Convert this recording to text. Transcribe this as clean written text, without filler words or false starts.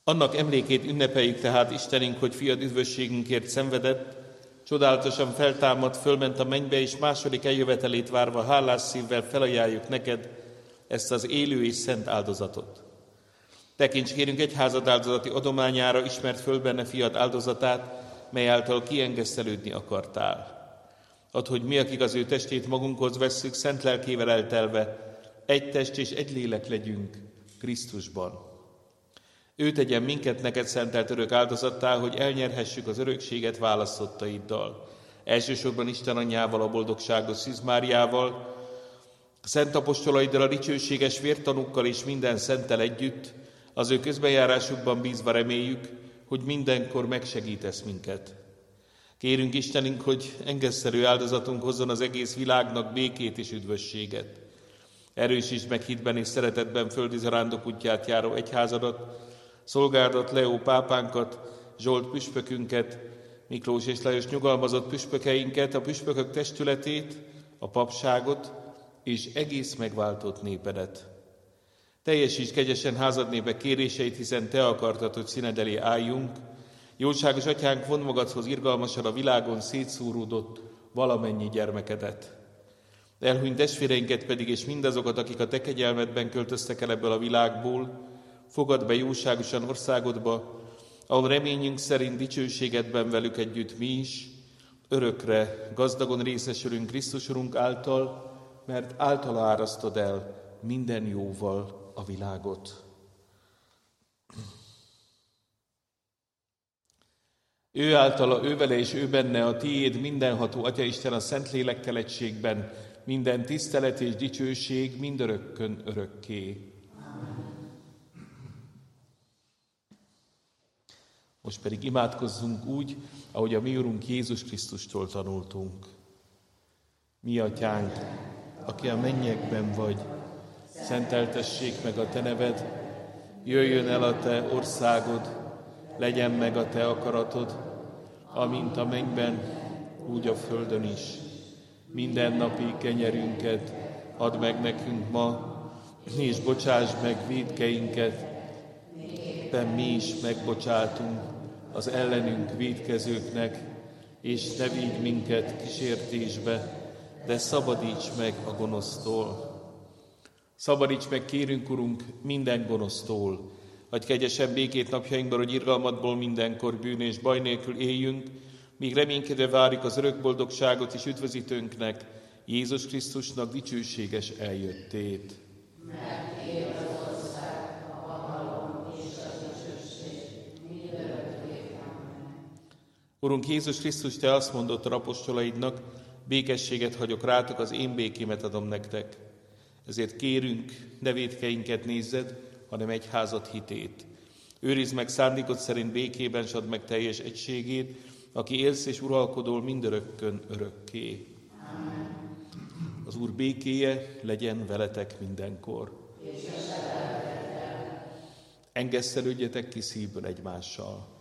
Annak emlékét ünnepeljük tehát Istenünk, hogy fiad üdvösségünkért szenvedett, csodálatosan feltámadt, fölment a mennybe, és második eljövetelét várva hálás szívvel felajánljuk neked ezt az élő és szent áldozatot. Tekints kérünk egyházad áldozati adományára, ismert föl benne fiad áldozatát, mely által kiengesztelődni akartál. Add, hogy mi, akik az ő testét magunkhoz vesszük, szent lelkével eltelve, egy test és egy lélek legyünk Krisztusban. Ő tegyen minket neked szentelt örök áldozattá, hogy elnyerhessük az örökséget választottaiddal. Elsősorban Isten anyjával, a boldogságos Szűz Máriával, a szent apostolaiddal, a dicsőséges vértanúkkal és minden szenttel együtt, az ő közbenjárásukban bízva reméljük, hogy mindenkor megsegítesz minket. Kérünk Istenünk, hogy engesztelő áldozatunk hozzon az egész világnak békét és üdvösséget. Erősítsd meg hitben és szeretetben földi zarándok útját járó egyházadat, szolgádat, Leó pápánkat, Zsolt püspökünket, Miklós és Lajos nyugalmazott püspökeinket, a püspökök testületét, a papságot és egész megváltott népedet. Teljesítsd kegyesen házad népe kéréseit, hiszen te akartad, hogy színed elé álljunk. Jóságos atyánk, vond magadhoz irgalmasan a világon szétszóródott valamennyi gyermekedet. Elhunyt testvéreinket pedig, és mindazokat, akik a te kegyelmedben költöztek el ebből a világból, fogadd be jóságosan országodba, ahol reményünk szerint dicsőségedben velük együtt mi is, örökre gazdagon részesülünk Krisztus Urunk által, mert általa árasztod el minden jóval a világot. Ő általa, ő vele és ő benne a tiéd mindenható Atyaisten a Szentlélekkel egységben, minden tisztelet és dicsőség mindörökkön örökké. Most pedig imádkozzunk úgy, ahogy a mi Urunk Jézus Krisztustól tanultunk. Mi Atyánk, aki a mennyekben vagy, szenteltessék meg a te neved, jöjjön el a te országod, legyen meg a te akaratod, amint a mennyben, úgy a földön is. Mindennapi kenyerünket add meg nekünk ma, és bocsásd meg vétkeinket, éppen mi is megbocsátunk az ellenünk vétkezőknek, és ne vigy minket kísértésbe, de szabadíts meg a gonosztól. Szabadíts meg, kérünk, Urunk, minden gonosztól, adj kegyesen békét napjainkban, hogy irgalmadból mindenkor bűn és baj nélkül éljünk, míg reménykedve várjuk az örök boldogságot és üdvözítőnknek, Jézus Krisztusnak dicsőséges eljöttét. Urunk Jézus Krisztus, te azt mondott a apostolaidnak, békességet hagyok rátok, az én békémet adom nektek. Ezért kérünk, ne vétkeinket nézzed, hanem egyházad hitét. Őrizd meg szándékod szerint békében, s add meg teljes egységét, aki élsz és uralkodol mindörökkön örökké. Amen. Az Úr békéje legyen veletek mindenkor. Engesztelődjetek ki szívből egymással.